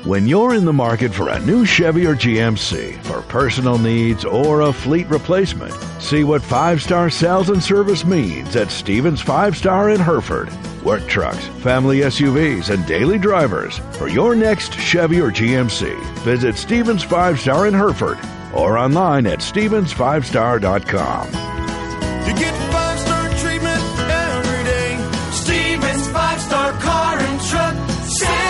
When you're in the market for a new Chevy or GMC for personal needs or a fleet replacement, see what 5-star sales and service means at Stevens 5-Star in Hereford. Work trucks, family SUVs, and daily drivers. For your next Chevy or GMC, visit Stevens 5-Star in Hereford or online at stevens5star.com. You get 5-star treatment every day. Stevens 5-Star Car and Truck Center.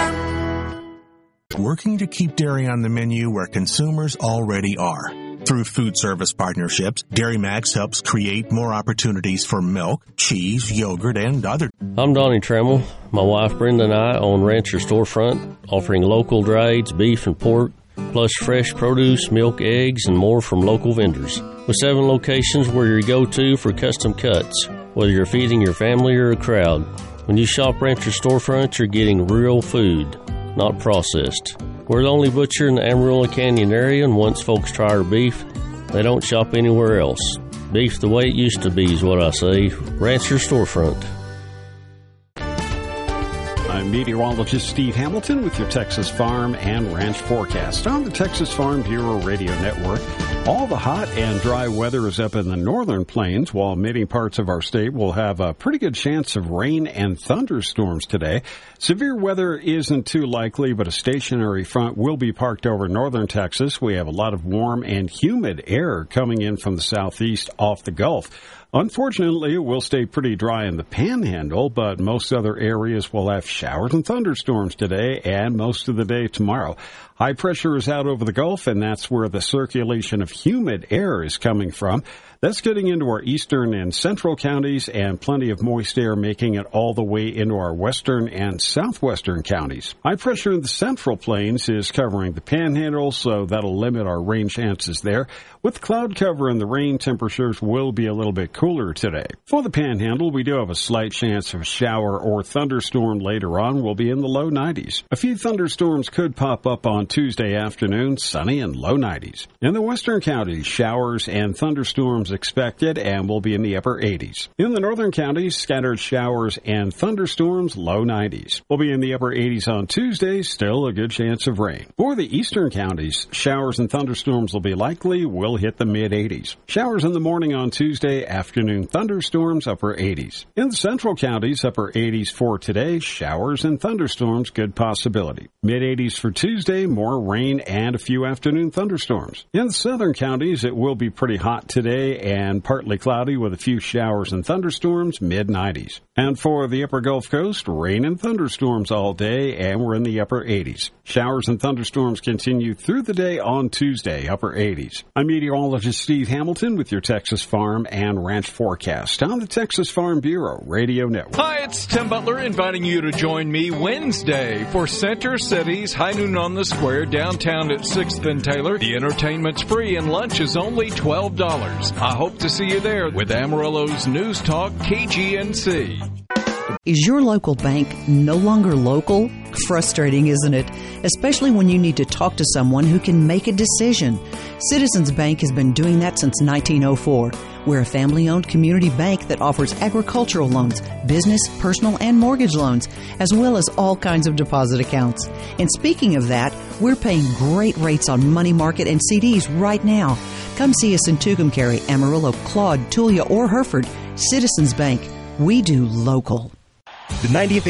Working to keep dairy on the menu where consumers already are. Through food service partnerships, Dairy Max helps create more opportunities for milk, cheese, yogurt, and other. I'm Donnie Trammell. My wife Brenda and I own Rancher Storefront, offering local drieds, beef and pork, plus fresh produce, milk, eggs, and more from local vendors. With 7 locations, we're your go-to for custom cuts, whether you're feeding your family or a crowd. When you shop Rancher Storefront, you're getting real food, not processed. We're the only butcher in the Amarillo Canyon area, and once folks try our beef, they don't shop anywhere else. Beef the way it used to be is what I say. Rancher Storefront. I'm meteorologist Steve Hamilton with your Texas Farm and Ranch forecast on the Texas Farm Bureau Radio Network. All the hot and dry weather is up in the northern plains, while many parts of our state will have a pretty good chance of rain and thunderstorms today. Severe weather isn't too likely, but a stationary front will be parked over northern Texas. We have a lot of warm and humid air coming in from the southeast off the Gulf. Unfortunately, it will stay pretty dry in the Panhandle, but most other areas will have showers and thunderstorms today and most of the day tomorrow. High pressure is out over the Gulf, and that's where the circulation of humid air is coming from. That's getting into our eastern and central counties, and plenty of moist air making it all the way into our western and southwestern counties. High pressure in the central plains is covering the Panhandle, so that'll limit our rain chances there. With cloud cover and the rain, temperatures will be a little bit cooler today. For the Panhandle, we do have a slight chance of a shower or thunderstorm later on. We'll be in the low 90s. A few thunderstorms could pop up on Tuesday afternoon, sunny and low 90s. In the western counties, showers and thunderstorms expected, and will be in the upper 80s. In the northern counties, scattered showers and thunderstorms, low 90s. We'll be in the upper 80s on Tuesday, still a good chance of rain. For the eastern counties, showers and thunderstorms will be likely, will hit the mid-80s. Showers in the morning on Tuesday, afternoon thunderstorms, upper 80s. In the central counties, upper 80s for today, showers and thunderstorms, good possibility. Mid-80s for Tuesday, more rain and a few afternoon thunderstorms. In the southern counties, it will be pretty hot today and partly cloudy with a few showers and thunderstorms, mid-90s. And for the upper Gulf Coast, rain and thunderstorms all day, and we're in the upper 80s. Showers and thunderstorms continue through the day on Tuesday, upper 80s. I'm meteorologist Steve Hamilton with your Texas Farm and Ranch forecast on the Texas Farm Bureau Radio Network. Hi, it's Tim Butler inviting you to join me Wednesday for Center City's High Noon on the Square downtown at 6th and Taylor. The entertainment's free and lunch is only $12. I hope to see you there with Amarillo's News Talk KGNC. Is your local bank no longer local? Frustrating, isn't it? Especially when you need to talk to someone who can make a decision. Citizens Bank has been doing that since 1904. We're a family-owned community bank that offers agricultural loans, business, personal, and mortgage loans, as well as all kinds of deposit accounts. And speaking of that, we're paying great rates on money market and CDs right now. Come see us in Tucumcari, Amarillo, Claude, Tulia, or Hereford. Citizens Bank. We do local. The 90th